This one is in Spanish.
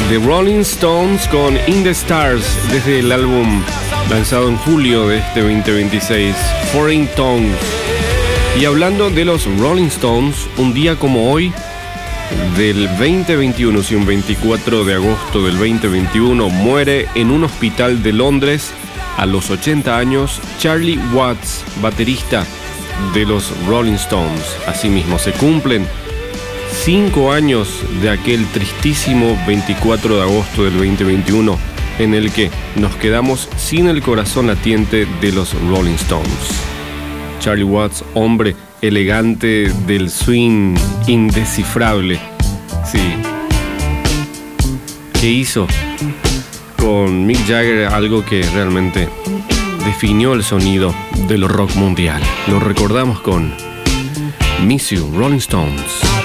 The Rolling Stones con In the Stars, desde el álbum lanzado en julio de este 2026, Foreign Tongues. Y hablando de los Rolling Stones, un día como hoy del 2021, sí, un 24 de agosto del 2021, muere en un hospital de Londres a los 80 años Charlie Watts, baterista de los Rolling Stones. Asimismo, se cumplen 5 años de aquel tristísimo 24 de agosto del 2021 en el que nos quedamos sin el corazón latiente de los Rolling Stones. Charlie Watts, hombre elegante del swing indescifrable, sí, que hizo con Mick Jagger algo que realmente definió el sonido del rock mundial. Lo recordamos con Miss You, Rolling Stones.